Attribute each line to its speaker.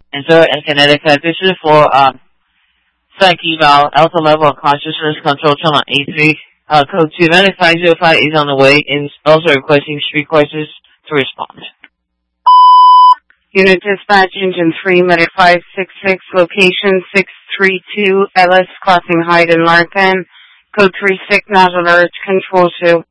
Speaker 1: Enter in Connecticut. This is for psych eval, alpha level of consciousness control channel A3. Code 29505 is on the way and is also requesting street courses to respond.
Speaker 2: Unit Dispatch, Engine 3, Medic 566, location 632 Ellis, crossing Hyde and Larkin. Code 36, National Urge, Control 2.